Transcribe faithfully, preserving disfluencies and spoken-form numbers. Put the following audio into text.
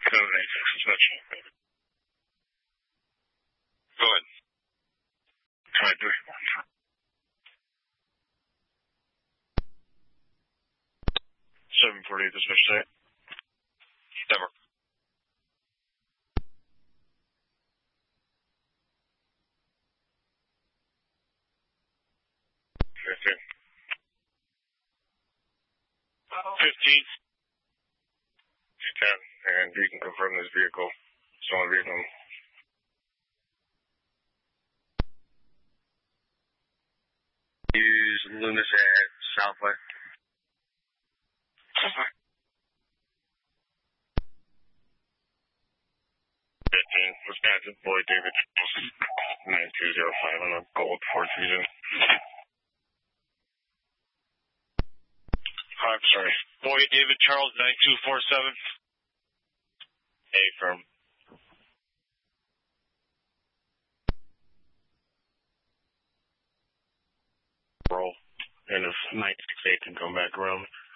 seven eight six inspection. Go ahead. Try three. seven forty-eight dispatch site. Never. fifteen. fifteen. ten. And you can confirm this vehicle. It's on vehicle. Use Loomis at Southwest. fifteen. Wisconsin, Boyd David. nine two zero five on a gold Ford Fusion. I'm sorry. Boyd David Charles nine two four seven. A firm. Roll. And if nine six eight can come back around.